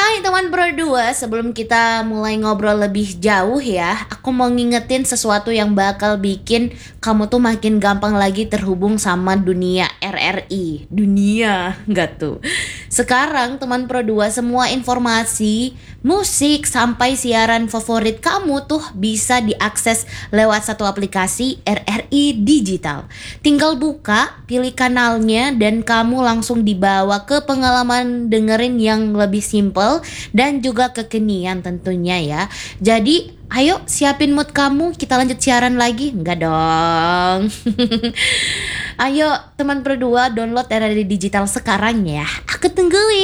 Hai teman Pro 2, sebelum kita mulai ngobrol lebih jauh ya, aku mau ngingetin sesuatu yang bakal bikin kamu tuh makin gampang lagi terhubung sama dunia RRI. Dunia, enggak tuh. Sekarang teman Pro 2, semua informasi, musik, sampai siaran favorit kamu tuh bisa diakses lewat satu aplikasi RRI Digital. Tinggal buka, pilih kanalnya, dan kamu langsung dibawa ke pengalaman dengerin yang lebih simple dan juga kekinian tentunya ya. Jadi ayo siapin mood kamu, kita lanjut siaran lagi. Enggak dong. Ayo teman berdua download RRI Digital sekarang ya. Aku tungguin.